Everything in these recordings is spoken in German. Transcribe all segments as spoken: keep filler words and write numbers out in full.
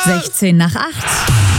sechzehn nach acht.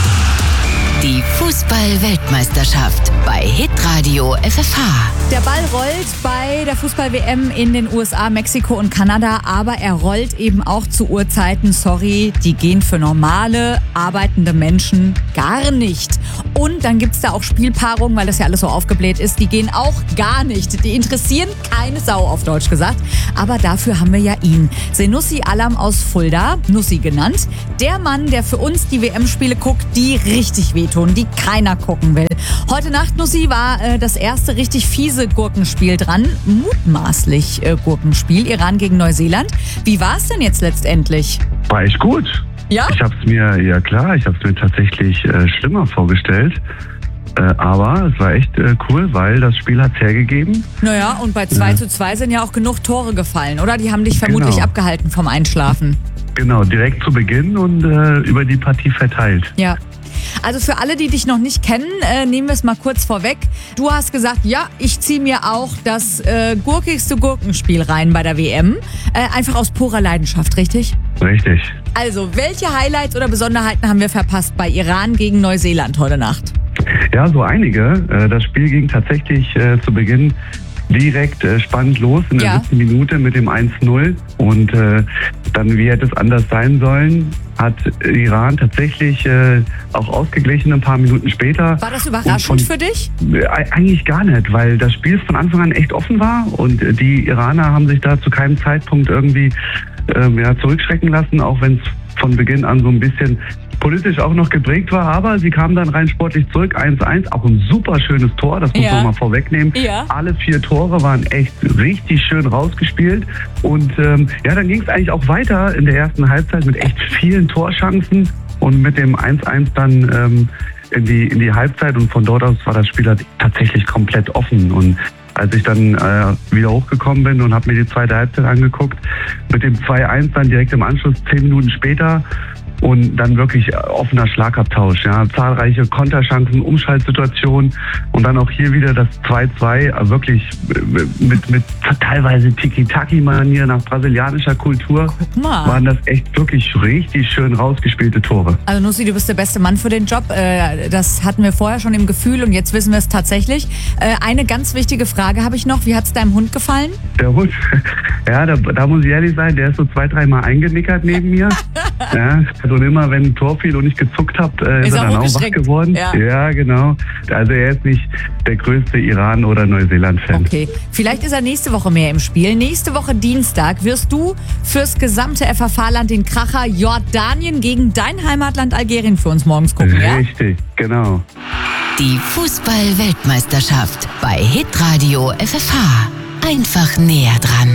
Die Fußball-Weltmeisterschaft bei Hitradio F F H. Der Ball rollt bei der Fußball-W M in den U S A, Mexiko und Kanada, aber er rollt eben auch zu Uhrzeiten, sorry, die gehen für normale, arbeitende Menschen gar nicht. Und dann gibt's da auch Spielpaarungen, weil das ja alles so aufgebläht ist, die gehen auch gar nicht. Die interessieren keine Sau, auf Deutsch gesagt. Aber dafür haben wir ja ihn. Senussi Alam aus Fulda, Nussi genannt. Der Mann, der für uns die W M-Spiele guckt, die richtig wehtun, die keiner gucken will. Heute Nacht, Nussi, war äh, das erste richtig fiese Gurkenspiel dran. Mutmaßlich äh, Gurkenspiel, Iran gegen Neuseeland. Wie war es denn jetzt letztendlich? War echt gut. Ja? Ich hab's mir, ja klar, ich hab's mir tatsächlich äh, schlimmer vorgestellt. Äh, aber es war echt äh, cool, weil das Spiel hat's hergegeben. Naja, und bei zwei Ja. zu zwei sind ja auch genug Tore gefallen, oder? Die haben dich vermutlich Genau. abgehalten vom Einschlafen. Genau, direkt zu Beginn und äh, über die Partie verteilt. Ja. Also für alle, die dich noch nicht kennen, äh, nehmen wir es mal kurz vorweg. Du hast gesagt, ja, ich ziehe mir auch das äh, gurkigste Gurkenspiel rein bei der W M. Äh, einfach aus purer Leidenschaft, richtig? Richtig. Also, welche Highlights oder Besonderheiten haben wir verpasst bei Iran gegen Neuseeland heute Nacht? Ja, so einige. Äh, das Spiel ging tatsächlich äh, zu Beginn direkt äh, spannend los in der Ja. siebten Minute mit dem eins null. Und äh, dann, wie hätte es anders sein sollen, hat Iran tatsächlich äh, auch ausgeglichen ein paar Minuten später. War das Und überraschend von- für dich? Äh, Eigentlich gar nicht, weil das Spiel von Anfang an echt offen war und äh, die Iraner haben sich da zu keinem Zeitpunkt irgendwie ähm, ja, zurückschrecken lassen, auch wenn es von Beginn an so ein bisschen politisch auch noch geprägt war, aber sie kamen dann rein sportlich zurück, eins eins, auch ein super schönes Tor, das muss Ja. man mal vorwegnehmen. Ja. Alle vier Tore waren echt richtig schön rausgespielt und ähm, ja, dann ging es eigentlich auch weiter in der ersten Halbzeit mit echt vielen Torchancen und mit dem eins eins dann ähm, in die in die Halbzeit und von dort aus war das Spiel halt tatsächlich komplett offen und als ich dann äh, wieder hochgekommen bin und habe mir die zweite Halbzeit angeguckt, mit dem zwei eins dann direkt im Anschluss, zehn Minuten später und dann wirklich offener Schlagabtausch, ja, zahlreiche Konterchancen, Umschaltsituationen und dann auch hier wieder das zwei zwei, äh, wirklich äh, mit, mit teilweise Tiki-Taki-Manier nach brasilianischer Kultur, Guck mal. waren das echt wirklich richtig schön rausgespielte Tore. Also Nussi, du bist der beste Mann für den Job. Äh, Das hatten wir vorher schon im Gefühl und jetzt wissen wir es tatsächlich. Äh, Eine ganz wichtige Frage habe ich noch. Wie hat es deinem Hund gefallen? Der Hund, ja, da, da muss ich ehrlich sein, der ist so zwei, dreimal eingenickert neben mir. Ja, und immer, wenn ein Tor fiel und ich gezuckt habe, äh, ist, Ist er er dann auch wach hochgeschreckt. geworden. Ja. Genau. Also er ist nicht der größte Iran- oder Neuseeland-Fan. Okay, vielleicht ist er nächste Woche mehr im Spiel. Nächste Woche Dienstag wirst du fürs gesamte F F H-Land den Kracher Jordanien gegen dein Heimatland Algerien für uns morgens gucken, ja? Richtig, genau. Die Fußball-Weltmeisterschaft bei Hitradio F F H. Einfach näher dran.